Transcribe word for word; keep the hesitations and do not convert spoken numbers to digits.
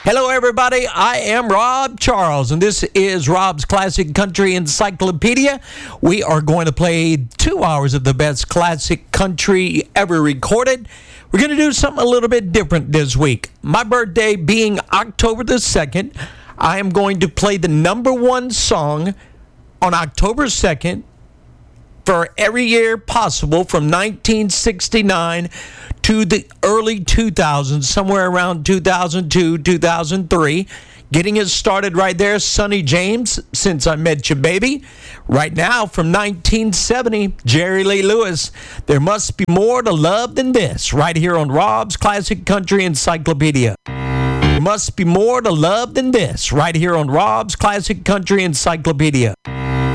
Hello, everybody. I am Rob Charles, and this is Rob's Classic Country Encyclopedia. We are going to play two hours of the best classic country ever recorded. We're going to do something a little bit different this week. My birthday being October the second, I am going to play the number one song on October second for every year possible from nineteen sixty-nine to the early two thousands, somewhere around two thousand two, two thousand three. Getting us started right there, Sonny James, Since I Met You Baby. Right now, from nineteen seventy, Jerry Lee Lewis, There Must Be More to Love Than This, right here on Rob's Classic Country Encyclopedia. There must be more to love than this, right here on Rob's Classic Country Encyclopedia.